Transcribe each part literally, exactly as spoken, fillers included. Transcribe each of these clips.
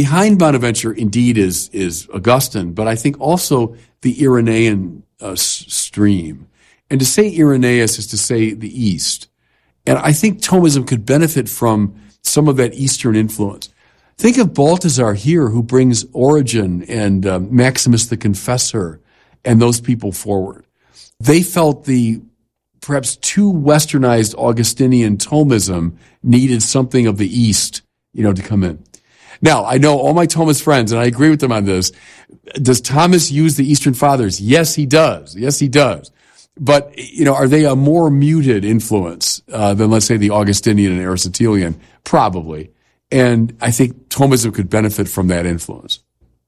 behind Bonaventure, indeed, is is Augustine, but I think also the Irenaean uh, s- stream. And to say Irenaeus is to say the East. And I think Thomism could benefit from some of that Eastern influence. Think of Balthasar here, who brings Origen and uh, Maximus the Confessor and those people forward. They felt the perhaps too westernized Augustinian Thomism needed something of the East, you know, to come in. Now, I know all my Thomist friends, and I agree with them on this. Does Thomas use the Eastern Fathers? Yes, he does. Yes, he does. But, you know, are they a more muted influence uh, than, let's say, the Augustinian and Aristotelian? Probably. And I think Thomism could benefit from that influence.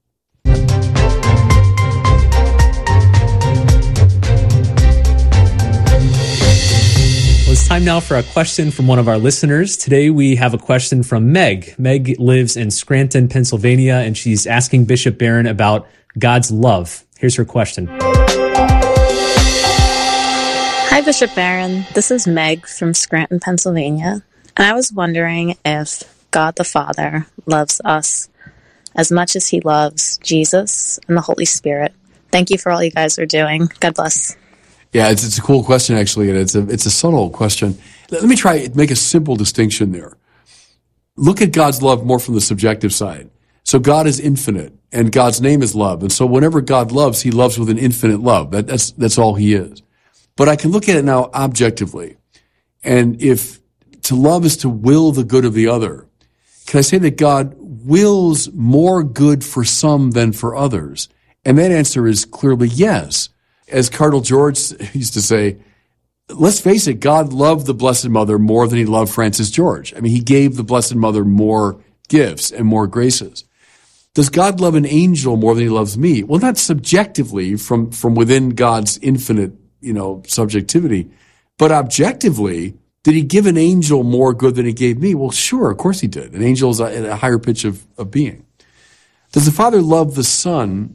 Well, it's time now for a question from one of our listeners. Today we have a question from Meg. Meg lives in Scranton, Pennsylvania, and she's asking Bishop Barron about God's love. Here's her question. Hi, Bishop Barron. This is Meg from Scranton, Pennsylvania. And I was wondering if God the Father loves us as much as he loves Jesus and the Holy Spirit. Thank you for all you guys are doing. God bless. Yeah, it's, it's a cool question, actually, and it's a, it's a subtle question. Let me try to make a simple distinction there. Look at God's love more from the subjective side. So God is infinite, and God's name is love. And so whenever God loves, he loves with an infinite love. That, that's, that's all he is. But I can look at it now objectively. And if to love is to will the good of the other, can I say that God wills more good for some than for others? And that answer is clearly yes. As Cardinal George used to say, let's face it, God loved the Blessed Mother more than he loved Francis George. I mean, he gave the Blessed Mother more gifts and more graces. Does God love an angel more than he loves me? Well, not subjectively from, from within God's infinite, you know, subjectivity, but objectively, did he give an angel more good than he gave me? Well, sure, of course he did. An angel is at a higher pitch of, of being. Does the Father love the Son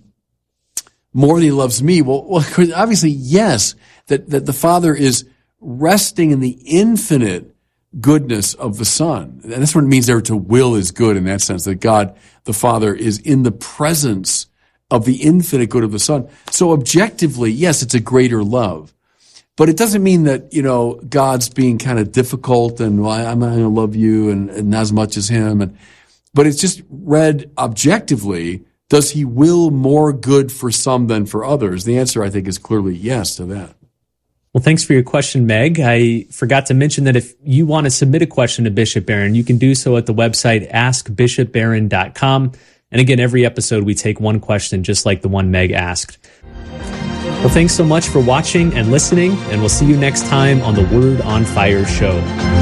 more than he loves me? Well, well obviously, yes, that, that the Father is resting in the infinite goodness of the Son. And that's what it means there to will is good in that sense, that God, the Father, is in the presence of the infinite good of the Son. So objectively, yes, it's a greater love. But it doesn't mean that, you know, God's being kind of difficult and, well, I'm not going to love you and, and not as much as him. And, but it's just read objectively. Does he will more good for some than for others? The answer, I think, is clearly yes to that. Well, thanks for your question, Meg. I forgot to mention that if you want to submit a question to Bishop Barron, you can do so at the website ask bishop barron dot com. And again, every episode we take one question just like the one Meg asked. Well, thanks so much for watching and listening, and we'll see you next time on the Word on Fire show.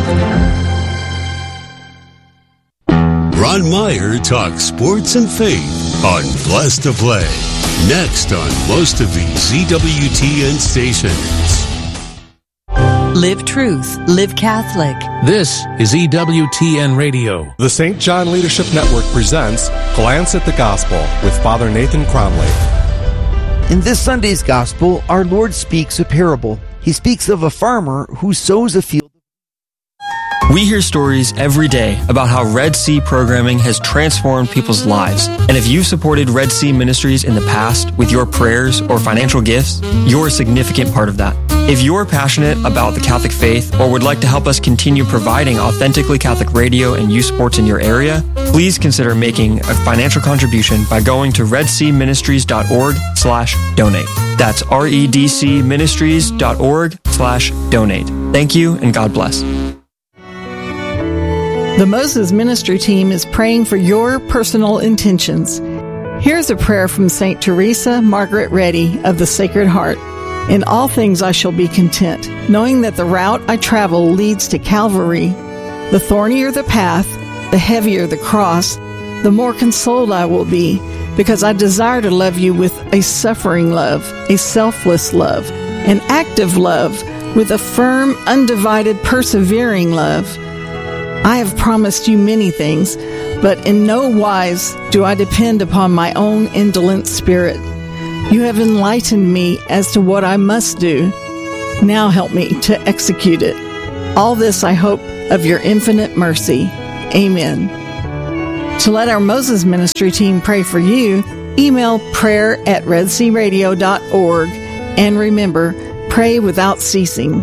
Ron Meyer talks sports and faith on Blessed to Play. Next on most of the Z W T N stations. Live Truth, Live Catholic. This is E W T N Radio. The Saint John Leadership Network presents Glance at the Gospel with Father Nathan Cromley. In this Sunday's Gospel, our Lord speaks a parable. He speaks of a farmer who sows a field. We hear stories every day about how Red Sea programming has transformed people's lives. And if you've supported Red Sea Ministries in the past with your prayers or financial gifts, you're a significant part of that. If you're passionate about the Catholic faith or would like to help us continue providing authentically Catholic radio and youth sports in your area, please consider making a financial contribution by going to redseaministries.org slash donate. That's redcministries.org slash donate. Thank you and God bless. The Moses Ministry team is praying for your personal intentions. Here's a prayer from Saint Teresa Margaret Reddy of the Sacred Heart. In all things I shall be content, knowing that the route I travel leads to Calvary. The thornier the path, the heavier the cross, the more consoled I will be, because I desire to love you with a suffering love, a selfless love, an active love, with a firm, undivided, persevering love. I have promised you many things, but in no wise do I depend upon my own indolent spirit. You have enlightened me as to what I must do. Now help me to execute it. All this I hope of your infinite mercy. Amen. To let our Moses Ministry team pray for you, email prayer at red sea radio dot org. And remember, pray without ceasing.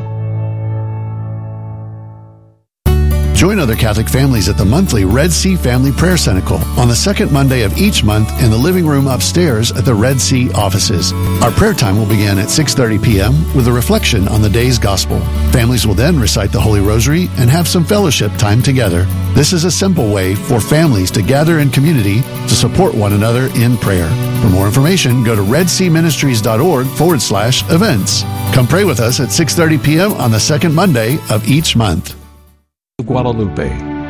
Join other Catholic families at the monthly Red Sea Family Prayer Cenacle on the second Monday of each month in the living room upstairs at the Red Sea offices. Our prayer time will begin at six thirty p.m. with a reflection on the day's gospel. Families will then recite the Holy Rosary and have some fellowship time together. This is a simple way for families to gather in community to support one another in prayer. For more information, go to redseaministries.org forward slash events. Come pray with us at six thirty p.m. on the second Monday of each month. Guadalupe. A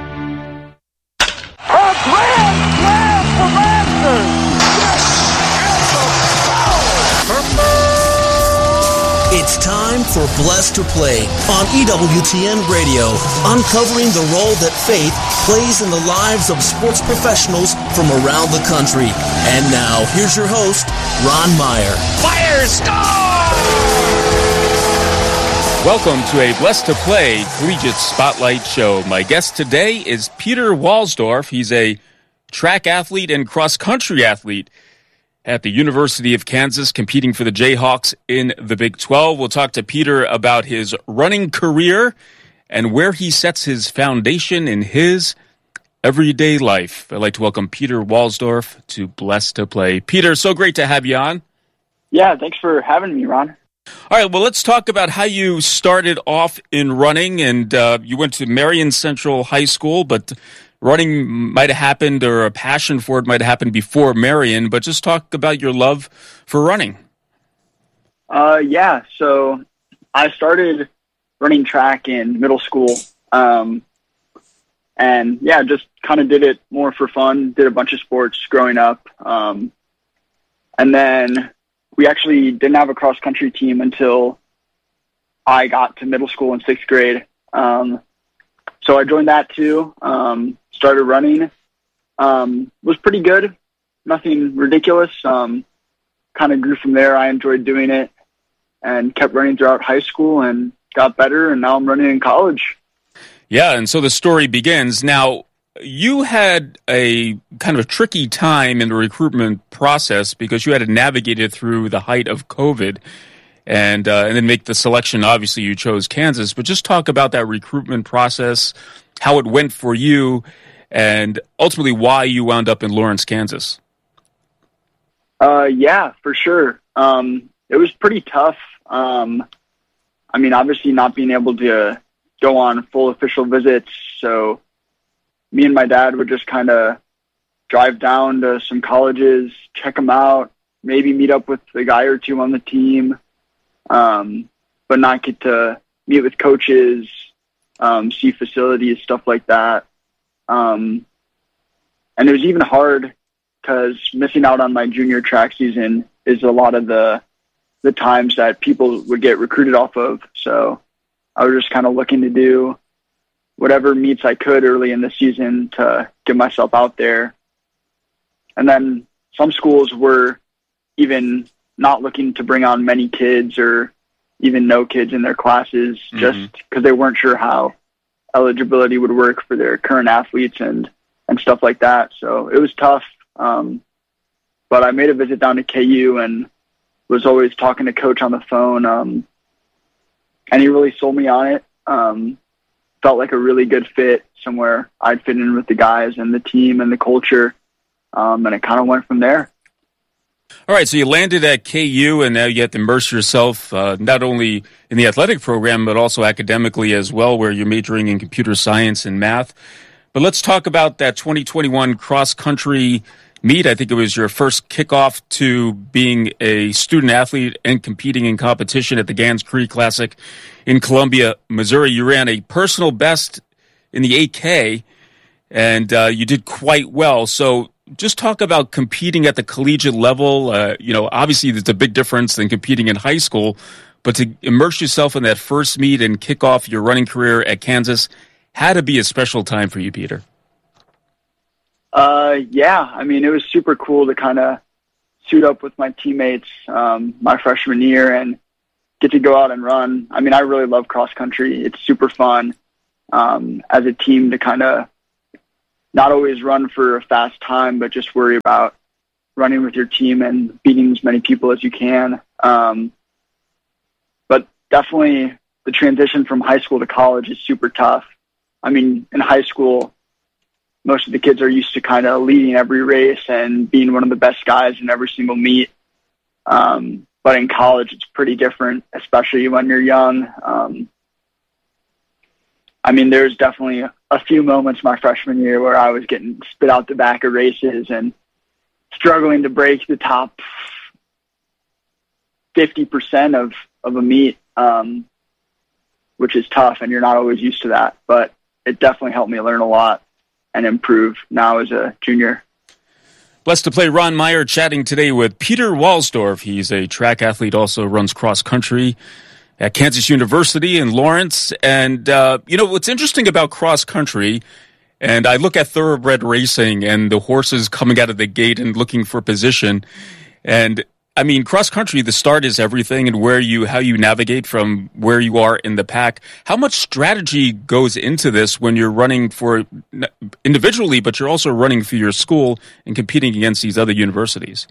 grand slam for Masters! It's time for Blessed to Play on E W T N Radio, uncovering the role that faith plays in the lives of sports professionals from around the country. And now, here's your host, Ron Meyer. Fire, score! Welcome to a Blessed to Play Collegiate Spotlight Show. My guest today is Peter Walsdorf. He's a track athlete and cross-country athlete at the University of Kansas, competing for the Jayhawks in the Big twelve. We'll talk to Peter about his running career and where he sets his foundation in his everyday life. I'd like to welcome Peter Walsdorf to Blessed to Play. Peter, so great to have you on. Yeah, thanks for having me, Ron. All right, well, let's talk about how you started off in running, and uh, you went to Marion Central High School, but running might have happened, or a passion for it might have happened before Marion, but just talk about your love for running. Uh, yeah, so I started running track in middle school, um, and yeah, just kind of did it more for fun, did a bunch of sports growing up, um, and then we actually didn't have a cross-country team until I got to middle school in sixth grade. Um, so I joined that too, um, started running, um, was pretty good, nothing ridiculous, um, kind of grew from there. I enjoyed doing it and kept running throughout high school and got better, and now I'm running in college. Yeah, and so the story begins. Now, you had a kind of a tricky time in the recruitment process because you had to navigate it through the height of COVID and uh, and then make the selection. Obviously, you chose Kansas, but just talk about that recruitment process, how it went for you, and ultimately why you wound up in Lawrence, Kansas. Uh, yeah, for sure. Um, it was pretty tough. Um, I mean, obviously not being able to go on full official visits, so me and my dad would just kind of drive down to some colleges, check them out, maybe meet up with a guy or two on the team, um, but not get to meet with coaches, um, see facilities, stuff like that. Um, and it was even hard because missing out on my junior track season is a lot of the the times that people would get recruited off of. So I was just kind of looking to do whatever meets I could early in the season to get myself out there. And then some schools were even not looking to bring on many kids or even no kids in their classes, mm-hmm. just because they weren't sure how eligibility would work for their current athletes and, and stuff like that. So it was tough. Um, but I made a visit down to K U and was always talking to coach on the phone. Um, and he really sold me on it. Um, felt like a really good fit, somewhere I'd fit in with the guys and the team and the culture. Um, and it kind of went from there. All right, so you landed at K U, and now you have to immerse yourself uh, not only in the athletic program, but also academically as well, where you're majoring in computer science and math. But let's talk about that twenty twenty-one cross-country meet. I think it was your first kickoff to being a student athlete and competing in competition at the Gans Creek Classic in Columbia, Missouri. You ran a personal best in the eight K, and uh, you did quite well. So just talk about competing at the collegiate level. Uh, you know, obviously there's a big difference than competing in high school, but to immerse yourself in that first meet and kick off your running career at Kansas had to be a special time for you, Peter. Uh, yeah, I mean, it was super cool to kind of suit up with my teammates um, my freshman year and get to go out and run. I mean, I really love cross country. It's super fun um, as a team to kind of not always run for a fast time, but just worry about running with your team and beating as many people as you can. Um, but definitely the transition from high school to college is super tough. I mean, in high school, most of the kids are used to kind of leading every race and being one of the best guys in every single meet. Um, but in college, it's pretty different, especially when you're young. Um, I mean, there's definitely a, a few moments my freshman year where I was getting spit out the back of races and struggling to break the top fifty percent of, of a meet, um, which is tough, and you're not always used to that. But it definitely helped me learn a lot and improve now as a junior. Blessed to Play Ron Meyer chatting today with Peter Walsdorf. He's a track athlete, also runs cross country at Kansas University in Lawrence. And, uh, you know, what's interesting about cross country, and I look at thoroughbred racing and the horses coming out of the gate and looking for position. And I mean, cross country, the start is everything, and where you, how you navigate from where you are in the pack. How much strategy goes into this when you're running for individually, but you're also running for your school and competing against these other universities?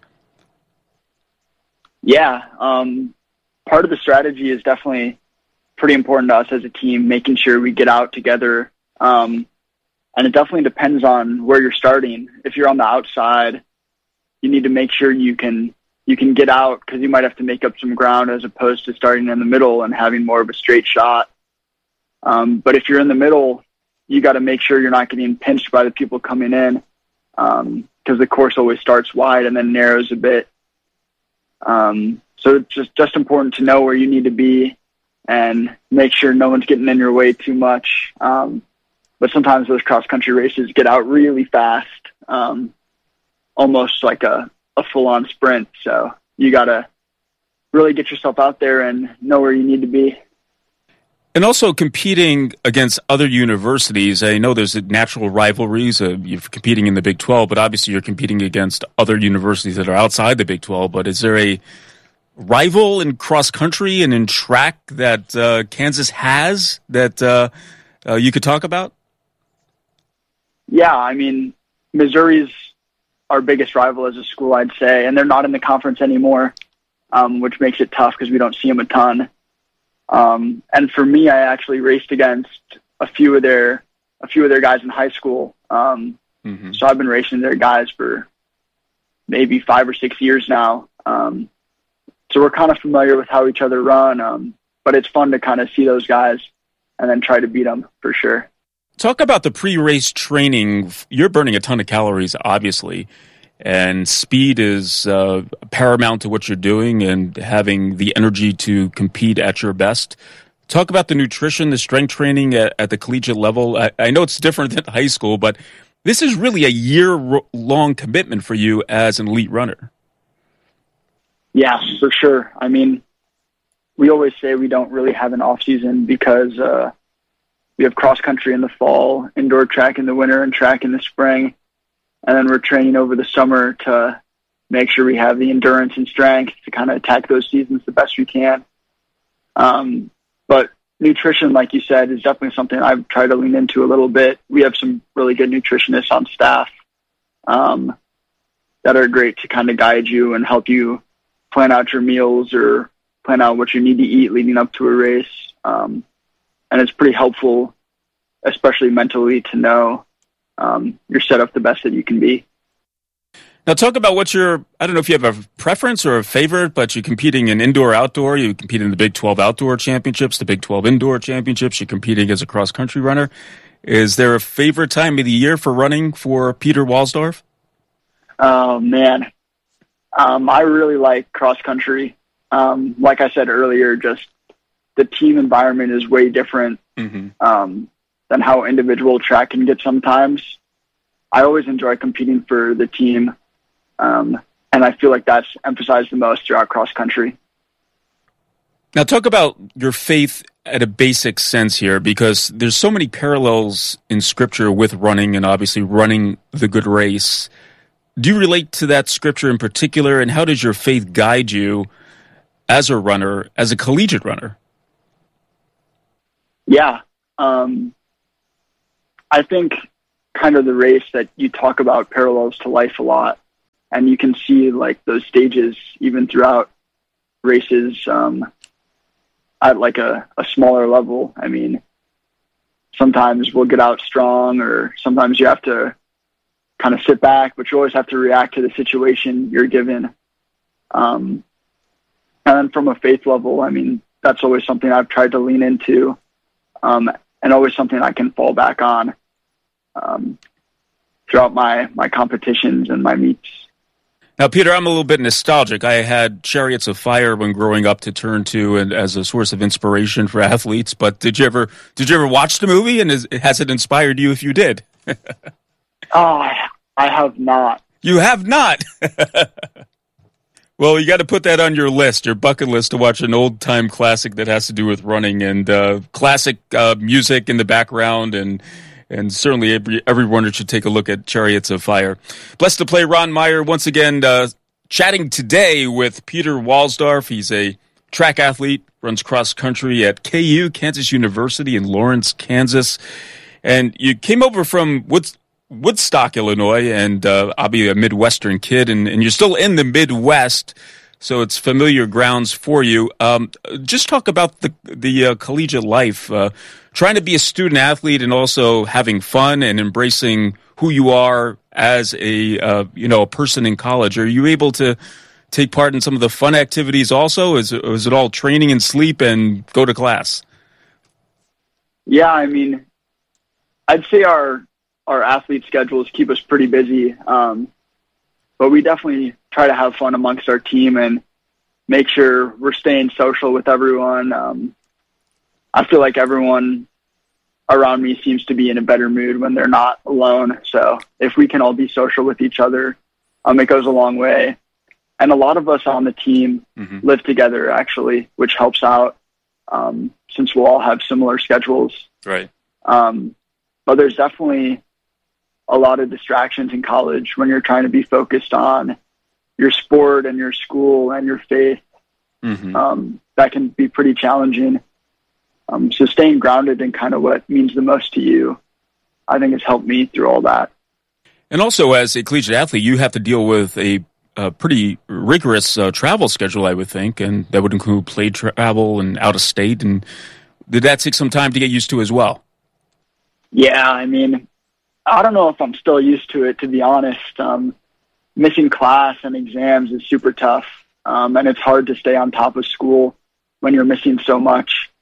Yeah. Um, part of the strategy is definitely pretty important to us as a team, making sure we get out together. Um, and it definitely depends on where you're starting. If you're on the outside, you need to make sure you can, you can get out, because you might have to make up some ground as opposed to starting in the middle and having more of a straight shot. Um, but if you're in the middle, you got to make sure you're not getting pinched by the people coming in, because um, the course always starts wide and then narrows a bit. Um, so it's just, just important to know where you need to be and make sure no one's getting in your way too much. Um, but sometimes those cross-country races get out really fast, um, almost like a, a full-on sprint. So you got to really get yourself out there and know where you need to be. And also competing against other universities. I know there's natural rivalries. Uh, you're competing in the Big twelve, but obviously you're competing against other universities that are outside the Big twelve. But is there a rival in cross country and in track that uh, Kansas has that uh, uh, you could talk about? Yeah, I mean, Missouri's our biggest rival as a school, I'd say, and they're not in the conference anymore, um, which makes it tough because we don't see them a ton. Um, and for me, I actually raced against a few of their a few of their guys in high school. Um, mm-hmm. So I've been racing their guys for maybe five or six years now. Um, so we're kind of familiar with how each other run, um, but it's fun to kind of see those guys and then try to beat them for sure. Talk about the pre-race training. You're burning a ton of calories, obviously, and speed is uh, paramount to what you're doing and having the energy to compete at your best. Talk about the nutrition, the strength training at, at the collegiate level. I, I know it's different than high school, but this is really a year-long commitment for you as an elite runner. Yeah, for sure. I mean, we always say we don't really have an off-season because uh, we have cross-country in the fall, indoor track in the winter, and track in the spring. And then we're training over the summer to make sure we have the endurance and strength to kind of attack those seasons the best we can. Um, but nutrition, like you said, is definitely something I've tried to lean into a little bit. We have some really good nutritionists on staff um, that are great to kind of guide you and help you plan out your meals or plan out what you need to eat leading up to a race. Um, and it's pretty helpful, especially mentally, to know Um, you're set up the best that you can be. Now talk about what your, I don't know if you have a preference or a favorite, but you're competing in indoor, outdoor. You compete in the Big twelve Outdoor Championships, the Big twelve Indoor Championships. You're competing as a cross-country runner. Is there a favorite time of the year for running for Peter Walsdorf? Oh, man. Um, I really like cross-country. Um, like I said earlier, just the team environment is way different. Mm-hmm. Um than how individual track can get sometimes. I always enjoy competing for the team, um, and I feel like that's emphasized the most throughout cross country. Now talk about your faith at a basic sense here, because there's so many parallels in Scripture with running and obviously running the good race. Do you relate to that Scripture in particular, and how does your faith guide you as a runner, as a collegiate runner? Yeah. Um, I think kind of the race that you talk about parallels to life a lot. And you can see like those stages even throughout races um, at like a, a smaller level. I mean, sometimes we'll get out strong, or sometimes you have to kind of sit back, but you always have to react to the situation you're given. Um, and then from a faith level, I mean, that's always something I've tried to lean into, um, and always something I can fall back on um, throughout my, my competitions and my meets. Now, Peter, I'm a little bit nostalgic. I had Chariots of Fire when growing up to turn to and as a source of inspiration for athletes. But did you ever did you ever watch the movie, and is, has it inspired you if you did? oh, I, I have not. You have not? Well, you got to put that on your list, your bucket list, to watch an old-time classic that has to do with running and uh, classic uh, music in the background, and and certainly every, every runner should take a look at Chariots of Fire. Blessed to play Ron Meyer once again, uh, chatting today with Peter Walsdorf. He's a track athlete, runs cross-country at K U, Kansas University in Lawrence, Kansas. And you came over from Woods- Woodstock, Illinois, and uh, I'll be a Midwestern kid, and, and you're still in the Midwest, so it's familiar grounds for you. Um, just talk about the the uh, collegiate life, uh, trying to be a student athlete and also having fun and embracing who you are as a uh, you know a person in college. Are you able to take part in some of the fun activities also? Is it, is it all training and sleep and go to class? Yeah, I mean, I'd say our our athlete schedules keep us pretty busy, um, but we definitely try to have fun amongst our team and make sure we're staying social with everyone. Um, I feel like everyone around me seems to be in a better mood when they're not alone. So if we can all be social with each other, um, it goes a long way. And a lot of us on the team mm-hmm. live together, actually, which helps out um, since we'll all have similar schedules. Right. Um, but there's definitely a lot of distractions in college when you're trying to be focused on your sport and your school and your faith. Mm-hmm. Um, that can be pretty challenging. Um, so staying grounded in kind of what means the most to you, I think has helped me through all that. And also as a collegiate athlete, you have to deal with a, a pretty rigorous uh, travel schedule, I would think, and that would include play travel and out of state. And did that take some time to get used to as well? Yeah, I mean, I don't know if I'm still used to it, to be honest. Um, missing class and exams is super tough, um, and it's hard to stay on top of school when you're missing so much.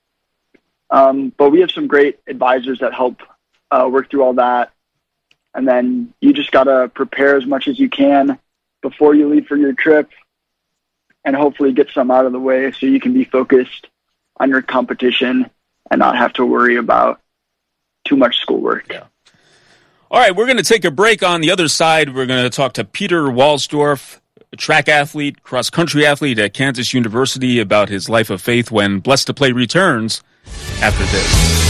Um, but we have some great advisors that help uh, work through all that. And then you just got to prepare as much as you can before you leave for your trip and hopefully get some out of the way so you can be focused on your competition and not have to worry about too much schoolwork. Yeah. All right, we're going to take a break. On the other side, we're going to talk to Peter Walsdorf, a track athlete, cross-country athlete at Kansas University, about his life of faith when Blessed to Play returns after this.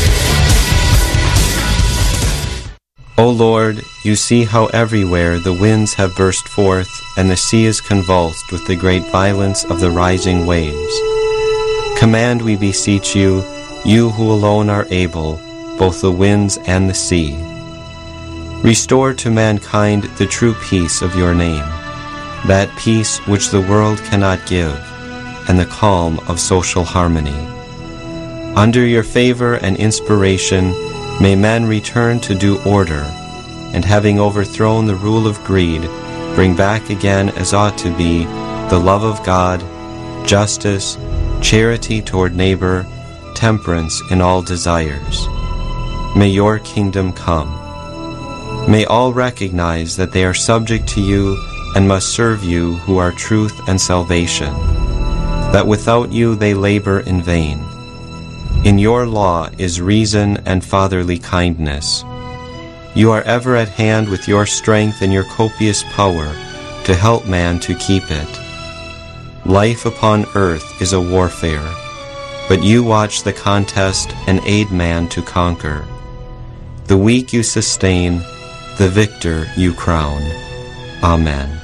O Lord, you see how everywhere the winds have burst forth, and the sea is convulsed with the great violence of the rising waves. Command, we beseech you, you who alone are able, both the winds and the sea. Restore to mankind the true peace of your name, that peace which the world cannot give, and the calm of social harmony. Under your favor and inspiration, may man return to due order, and having overthrown the rule of greed, bring back again as ought to be the love of God, justice, charity toward neighbor, temperance in all desires. May your kingdom come. May all recognize that they are subject to you and must serve you who are truth and salvation, that without you they labor in vain. In your law is reason and fatherly kindness. You are ever at hand with your strength and your copious power to help man to keep it. Life upon earth is a warfare, but you watch the contest and aid man to conquer. The weak you sustain, the victor you crown. Amen.